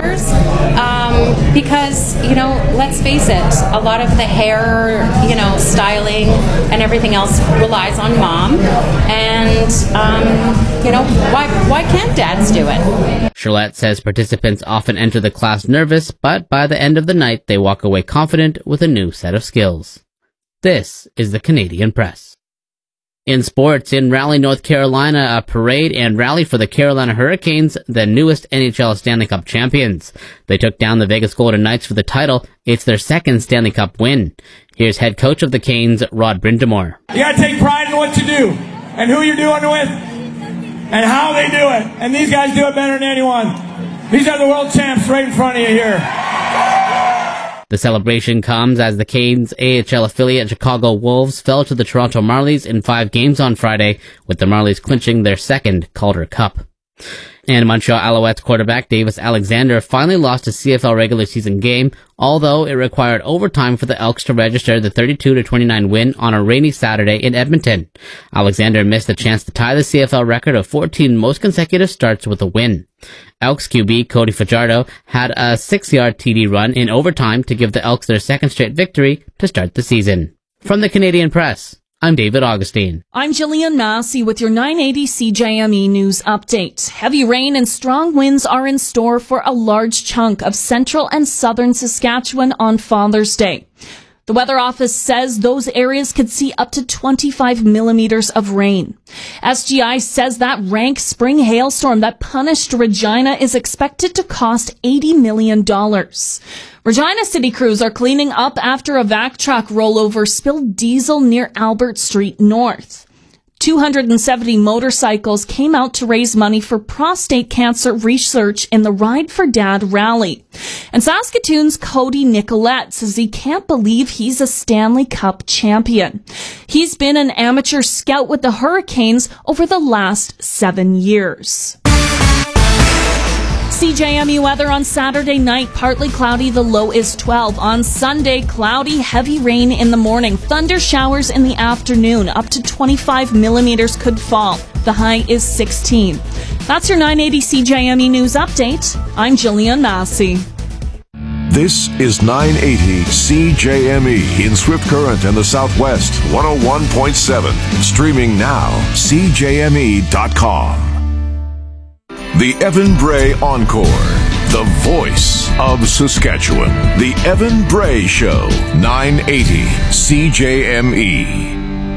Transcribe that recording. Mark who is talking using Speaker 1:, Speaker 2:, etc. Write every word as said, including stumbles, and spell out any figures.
Speaker 1: dollars um, because, you know, let's face it, a lot of the hair, you know, styling and everything else relies on mom. And, um, you know, why, why can't dads do it?
Speaker 2: Charlotte says participants often enter the class nervous, but by the end of the night, they walk away confident with a new set of skills. This is the Canadian Press. In sports, in Raleigh, North Carolina, a parade and rally for the Carolina Hurricanes, the newest N H L Stanley Cup champions. They took down the Vegas Golden Knights for the title. It's their second Stanley Cup win. Here's head coach of the Canes, Rod Brind'Amour.
Speaker 3: You gotta take pride in what you do, and who you're doing it with, and how they do it. And these guys do it better than anyone. These are the world champs right in front of you here.
Speaker 2: The celebration comes as the Canes' A H L affiliate Chicago Wolves fell to the Toronto Marlies in five games on Friday, with the Marlies clinching their second Calder Cup. And Montreal Alouettes quarterback Davis Alexander finally lost a C F L regular season game, although it required overtime for the Elks to register the thirty-two to twenty-nine win on a rainy Saturday in Edmonton. Alexander missed a chance to tie the C F L record of fourteen most consecutive starts with a win. Elks Q B Cody Fajardo had a six-yard T D run in overtime to give the Elks their second straight victory to start the season. From the Canadian Press, I'm David Augustine.
Speaker 4: I'm Jillian Massey with your nine eighty C J M E News Update. Heavy rain and strong winds are in store for a large chunk of central and southern Saskatchewan on Father's Day. The Weather Office says those areas could see up to twenty-five millimeters of rain. S G I says that rank spring hailstorm that punished Regina is expected to cost eighty million dollars. Regina city crews are cleaning up after a vac truck rollover spilled diesel near Albert Street North. two hundred seventy motorcycles came out to raise money for prostate cancer research in the Ride for Dad rally. And Saskatoon's Cody Nicolette says he can't believe he's a Stanley Cup champion. He's been an amateur scout with the Hurricanes over the last seven years. C J M E weather on Saturday night, partly cloudy, the low is twelve. On Sunday, cloudy, heavy rain in the morning, thunder showers in the afternoon, up to twenty-five millimeters could fall. The high is sixteen. That's your nine eighty C J M E News Update. I'm Jillian Massey.
Speaker 5: This is nine eighty C J M E in Swift Current and the Southwest, one oh one point seven. Streaming now, C J M E dot com. The Evan Bray Encore, the voice of Saskatchewan. The Evan Bray Show, nine eighty C J M E.